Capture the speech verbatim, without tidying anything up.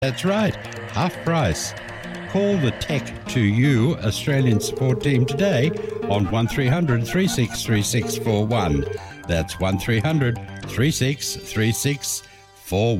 That's right, half price. Call the Tech to You Australian support team today on one three hundred, three six three six four one. That's one three hundred, three six three six four one.